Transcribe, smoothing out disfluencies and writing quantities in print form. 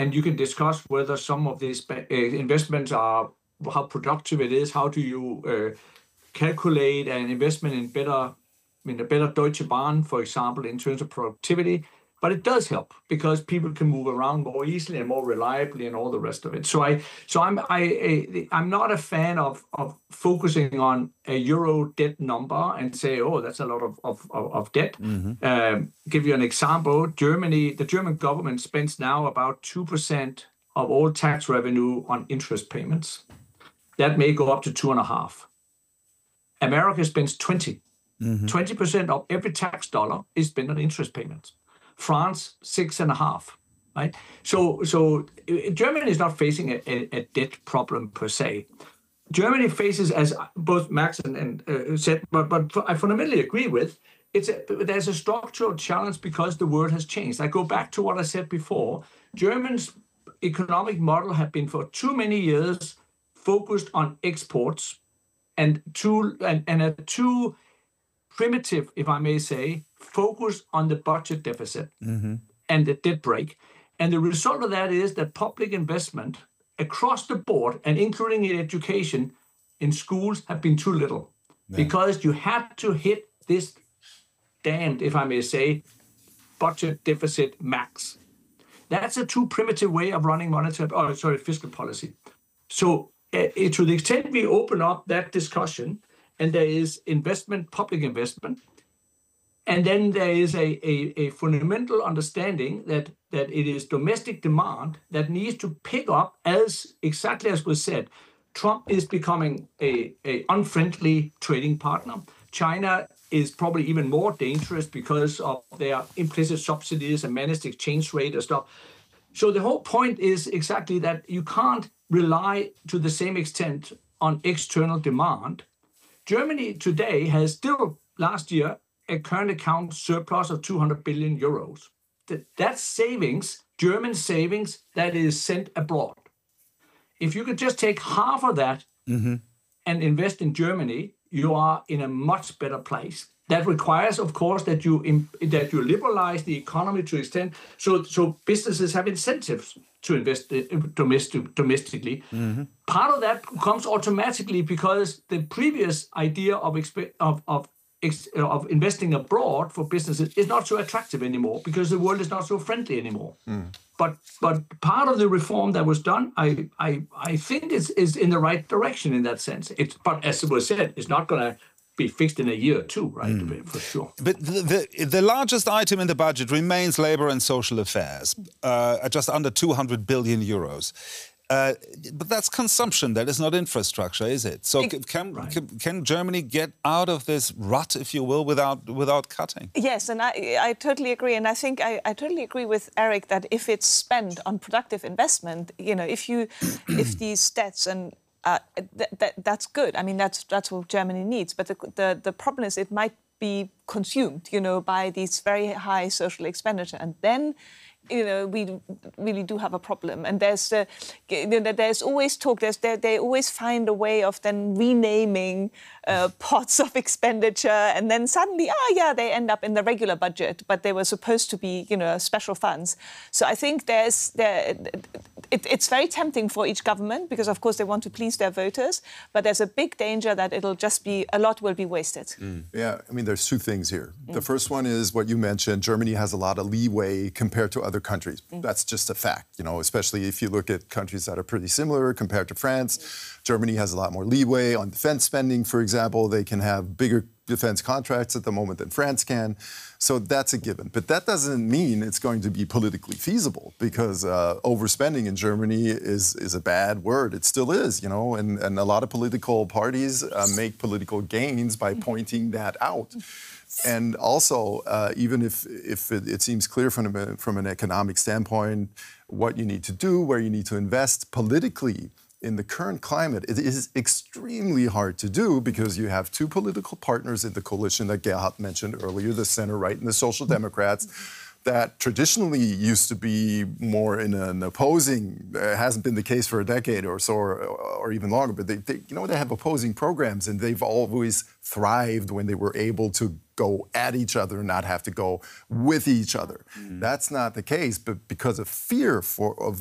and you can discuss whether some of these investments are, how productive it is, how do you calculate an investment in a better Deutsche Bahn, for example, in terms of productivity. But it does help because people can move around more easily and more reliably and all the rest of it. So I'm not a fan of focusing on a euro debt number and say, oh, that's a lot of debt. Give you an example. Germany, the German government spends now about 2% of all tax revenue on interest payments. That may go up to 2.5%. America spends 20%. 20% of every tax dollar is spent on interest payments. France, 6.5%, right? So Germany is not facing a debt problem per se. Germany faces, as both Max and said, but I fundamentally agree with, there's a structural challenge because the world has changed. I go back to what I said before. Germany's economic model have been for too many years focused on exports and a too primitive, if I may say, focus on the budget deficit and the debt break. And the result of that is that public investment across the board, and including in education, in schools, have been too little. Because you had to hit this damned, if I may say, budget deficit max. That's a too primitive way of running fiscal policy. So to the extent we open up that discussion, and there is public investment, and then there is a fundamental understanding that it is domestic demand that needs to pick up, exactly as was said. Trump is becoming a unfriendly trading partner. China is probably even more dangerous because of their implicit subsidies and managed exchange rate and stuff. So the whole point is exactly that you can't rely to the same extent on external demand. Germany today has still, last year, a current account surplus of 200 billion euros. That's savings, German savings, that is sent abroad. If you could just take half of that and invest in Germany, you are in a much better place. That requires, of course, that you liberalize the economy to extent so businesses have incentives to invest domestically. Part of that comes automatically because the previous idea of investing abroad for businesses is not so attractive anymore because the world is not so friendly anymore. But part of the reform that was done, I think is in the right direction in that sense. But as it was said, it's not going to be fixed in a year or two, right? For sure. But the largest item in the budget remains labour and social affairs, at just under 200 billion euros. But that's consumption, that is not infrastructure, is it? So can Germany get out of this rut, if you will, without cutting? Yes, and I totally agree. And I think I totally agree with Eric that if it's spent on productive investment, if these debts and that's good. I mean, that's what Germany needs. But the problem is it might be consumed, by these very high social expenditure, and then we really do have a problem. And there's always talk. They always find a way of then renaming pots of expenditure, and then suddenly, they end up in the regular budget, but they were supposed to be, special funds. So I think it's very tempting for each government because, of course, they want to please their voters. But there's a big danger that a lot will be wasted. Yeah, I mean, there's two things here. The first one is what you mentioned. Germany has a lot of leeway compared to other countries. That's just a fact, especially if you look at countries that are pretty similar compared to France. Germany has a lot more leeway on defense spending, for example. They can have bigger defense contracts at the moment than France can. So that's a given. But that doesn't mean it's going to be politically feasible because overspending in Germany is a bad word. It still is, and a lot of political parties make political gains by pointing that out. And also, even if it seems clear from an economic standpoint what you need to do, where you need to invest politically, in the current climate, it is extremely hard to do because you have two political partners in the coalition that Gerhard mentioned earlier, the center-right and the Social Democrats, that traditionally used to be more in an opposing, it hasn't been the case for a decade or so, or even longer, but they have opposing programs, and they've always thrived when they were able to go at each other and not have to go with each other. That's not the case, but because of fear of